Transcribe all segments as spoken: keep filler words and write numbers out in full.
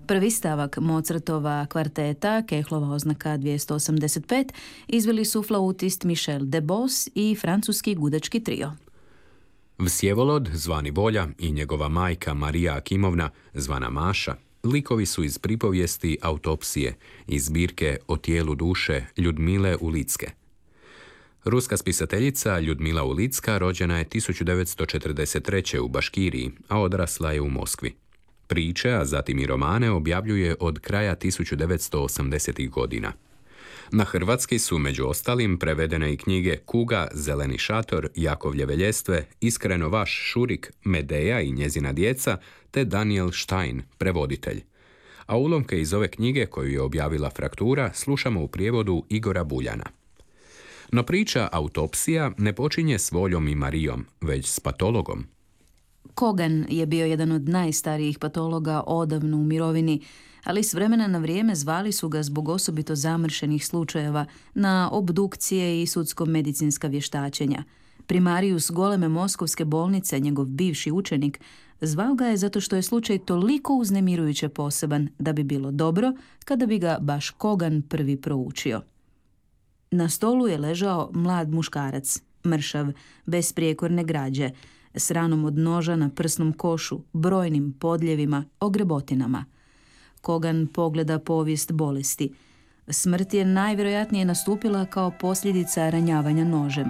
Prvi stavak Mozartova kvarteta, Kehlova oznaka dvjesto osamdeset pet, izveli su flautist Michel Debos i francuski gudački trio. Vsjevolod, zvani Volja, i njegova majka Marija Akimovna, zvana Maša, likovi su iz pripovijesti Autopsije, iz zbirke O tijelu duše Ljudmile Ulicke. Ruska spisateljica Ljudmila Ulicka rođena je tisuću devetsto četrdeset treće u Baškiriji, a odrasla je u Moskvi. Priče, a zatim i romane, objavljuje od kraja tisuću devetsto osamdesetih godina. Na hrvatski su među ostalim prevedene i knjige Kuga, Zeleni šator, Jakovljeve ljestve, Iskreno vaš Šurik, Medeja i njezina djeca, te Daniel Stein, prevoditelj. A ulomke iz ove knjige, koju je objavila Fraktura, slušamo u prijevodu Igora Buljana. No priča Autopsija ne počinje s Voljom i Marijom, već s patologom. Kogan je bio jedan od najstarijih patologa odavno u mirovini, ali s vremena na vrijeme zvali su ga zbog osobito zamršenih slučajeva na obdukcije i sudsko-medicinska vještačenja. Primarius goleme moskovske bolnice, njegov bivši učenik, zvao ga je zato što je slučaj toliko uznemirujuće poseban da bi bilo dobro kada bi ga baš Kogan prvi proučio. Na stolu je ležao mlad muškarac, mršav, bez prijekorne građe, s ranom od noža na prsnom košu, brojnim podljevima, ogrebotinama. Kogan pogleda povijest bolesti. Smrt je najvjerojatnije nastupila kao posljedica ranjavanja nožem.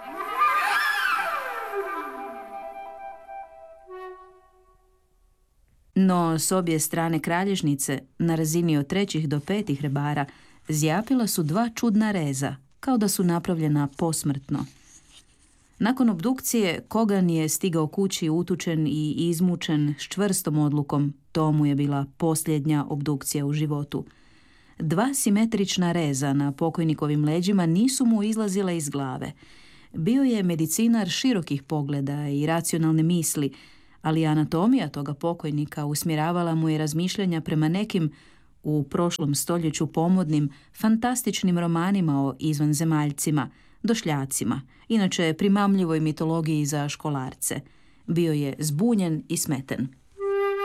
No, s obje strane kralježnice, na razini od trećih do petih rebara, zjapila su dva čudna reza, kao da su napravljena posmrtno. Nakon obdukcije, Kogan je stigao kući utučen i izmučen s čvrstom odlukom. To mu je bila posljednja obdukcija u životu. Dva simetrična reza na pokojnikovim leđima nisu mu izlazila iz glave. Bio je medicinar širokih pogleda i racionalne misli, ali anatomija toga pokojnika usmjeravala mu je razmišljanja prema nekim, u prošlom stoljeću pomodnim, fantastičnim romanima o izvanzemaljcima, došljacima, inače primamljivoj mitologiji za školarce. Bio je zbunjen i smeten.